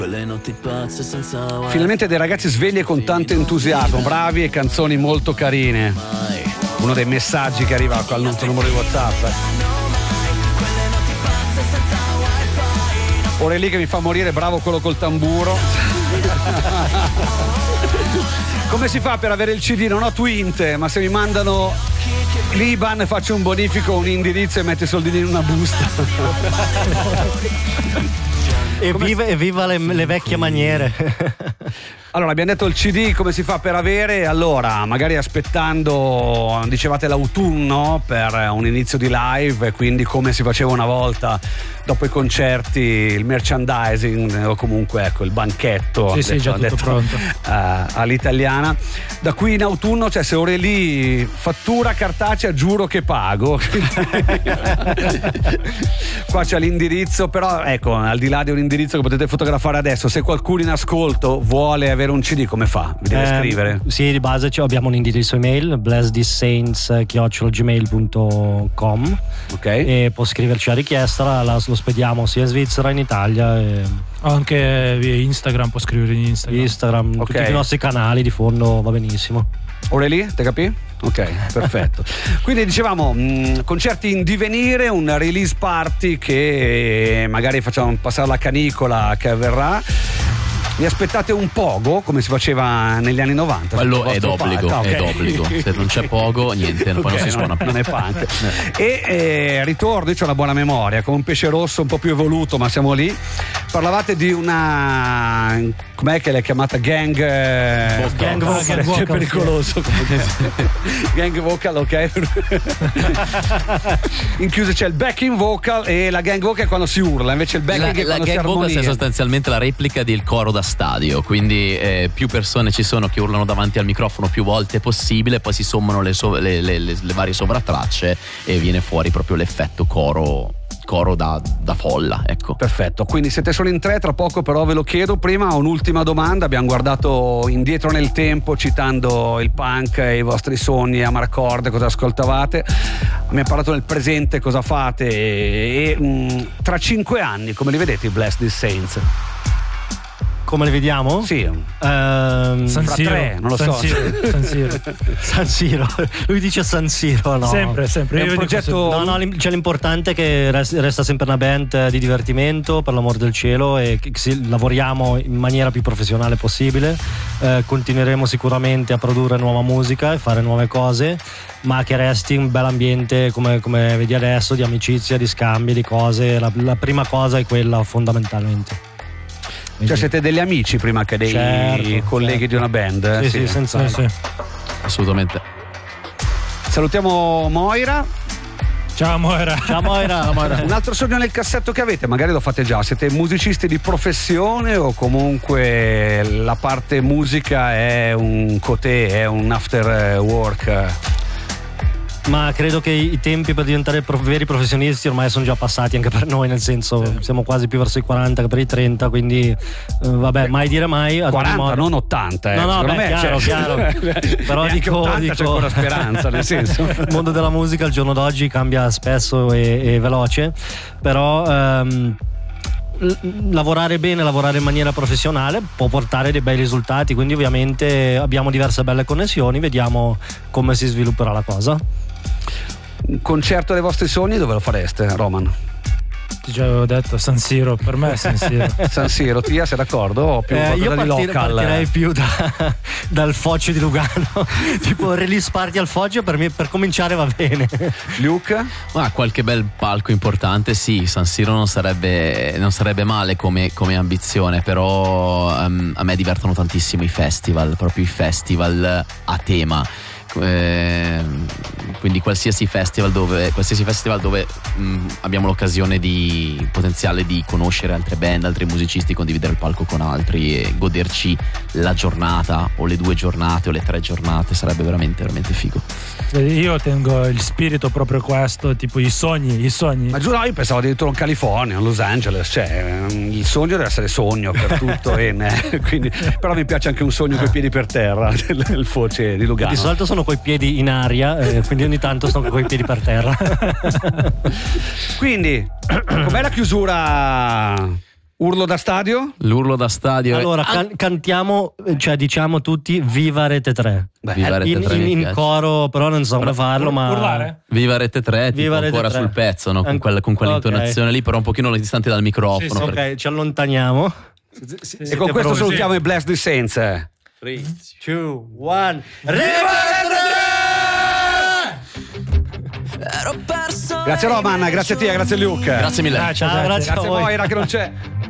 Quelle notti pazze senza Finalmente dei ragazzi svegli e con tanto entusiasmo, bravi e canzoni molto carine. Uno dei messaggi che arriva al nostro numero di WhatsApp. Ora è lì che mi fa morire, bravo quello col tamburo. Come si fa per avere il CD? Non ho Twint, ma se mi mandano l'Iban faccio un bonifico, un indirizzo e metto i soldini in una busta. Evviva le vecchie maniere. Allora, abbiamo detto il CD, come si fa per avere? Allora, magari aspettando, dicevate l'autunno per un inizio di live, quindi come si faceva una volta dopo i concerti, il merchandising o comunque ecco il banchetto, sì, già tutto pronto all'italiana. Da qui in autunno, cioè se ore lì fattura cartacea giuro che pago. Qua c'è l'indirizzo, però ecco, al di là di un indirizzo che potete fotografare adesso, se qualcuno in ascolto vuole avere un CD, come fa? Vi deve scrivere? Sì, di base abbiamo un indirizzo email, blessthissaints@gmail.com, ok, e può scriverci a richiesta, lo spediamo sia in Svizzera che in Italia. Anche via Instagram, può scrivere in Instagram, okay. Tutti i nostri canali di fondo va benissimo. Ora lì, te capì? Ok, perfetto. Quindi dicevamo concerti in divenire, un release party che magari facciamo passare la canicola che avverrà. Vi aspettate un pogo come si faceva negli anni 90? Quello è d'obbligo, okay. È d'obbligo. Se non c'è pogo, niente, poi non si suona più. Non è punk. E ritorno, io c'ho una buona memoria, come un pesce rosso un po' più evoluto, ma siamo lì. Parlavate di una, com'è che l'hai chiamata? Gang vocal, c'è pericoloso. Gang vocal, ok. In chiuso c'è il backing vocal e la gang vocal è quando si urla, invece il backing è quando si armonia. La gang vocal è sostanzialmente la replica del coro da stadio, quindi più persone ci sono che urlano davanti al microfono più volte possibile, poi si sommano le varie sovratracce e viene fuori proprio l'effetto coro da folla, ecco. Perfetto, quindi siete solo in tre, tra poco però ve lo chiedo. Prima un'ultima domanda, abbiamo guardato indietro nel tempo citando il punk e i vostri sogni, Amarcord, cosa ascoltavate, abbiamo parlato del presente, cosa fate e tra 5 anni come li vedete i Blessed Saints? Come le vediamo? Sì, San Siro, tre, non lo San so. Siro. San Siro. Lui dice San Siro, no? Sempre. È un progetto. No, c'è l'importante è che resta sempre una band di divertimento, per l'amor del cielo, e che lavoriamo in maniera più professionale possibile. Continueremo sicuramente a produrre nuova musica e fare nuove cose, ma che resti un bel ambiente come vedi adesso, di amicizia, di scambi, di cose. La prima cosa è quella, fondamentalmente. Cioè siete degli amici prima che dei colleghi di una band? Sì, senza. Sì. Assolutamente. Salutiamo Moira. Ciao Moira. Un altro sogno nel cassetto che avete, magari lo fate già, siete musicisti di professione o comunque la parte musica è un cotè, è un after work? Ma credo che i tempi per diventare veri professionisti ormai sono già passati anche per noi, nel senso siamo quasi più verso i 40 che per i 30, quindi vabbè, mai dire mai. 40, non 80. No, beh, me, chiaro. Però dico, c'è ancora speranza, nel senso. Il mondo della musica al giorno d'oggi cambia spesso e veloce, però lavorare bene, lavorare in maniera professionale può portare dei bei risultati, quindi ovviamente abbiamo diverse belle connessioni, vediamo come si svilupperà la cosa. Un concerto dei vostri sogni dove lo fareste, Roman? Ti già avevo detto San Siro, per me è San Siro. San Siro, Tia, sei d'accordo? O più Io di local? partirei più dal Foggio di Lugano. Tipo release party al Foggio per cominciare va bene. Luke? Qualche bel palco importante, sì. San Siro non sarebbe male come ambizione, però a me divertono tantissimo i festival, proprio i festival a tema. Quindi qualsiasi festival dove abbiamo l'occasione di potenziale di conoscere altre band, altri musicisti, condividere il palco con altri e goderci la giornata o le 2 giornate o le 3 giornate, sarebbe veramente veramente figo. Io tengo il spirito proprio questo, tipo i sogni. Ma giuro, io pensavo addirittura in California, a Los Angeles, cioè il sogno deve essere sogno per tutto. Quindi, però mi piace anche un sogno coi piedi per terra, il Foce di Lugano. Di solito sono coi piedi in aria, quindi ogni tanto sto coi piedi per terra. Quindi com'è la chiusura Urlo da stadio? L'urlo da stadio. Allora, cantiamo, cioè diciamo tutti Viva Rete 3. Viva Rete 3 in coro, però non so come farlo, ma urlare? Viva Rete 3, Viva Rete ancora 3. sul pezzo, no? Con quell'intonazione lì, però un pochino distante dal microfono. Ok, ci allontaniamo. E con questo salutiamo i Blessed di Saints. 3, 2, 1. Grazie Roman, grazie a te, grazie Luke. Grazie mille. Ciao, grazie a Grazie a voi. Moira che non c'è.